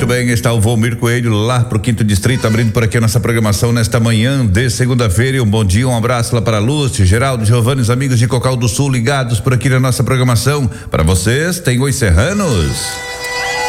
Muito bem, está o Volmir Coelho lá pro Quinto Distrito, abrindo por aqui a nossa programação nesta manhã de segunda-feira. Um bom dia, um abraço lá para Lúcio, Geraldo, Giovanni, os amigos de Cocal do Sul ligados por aqui na nossa programação. Para vocês, tem Os Serranos.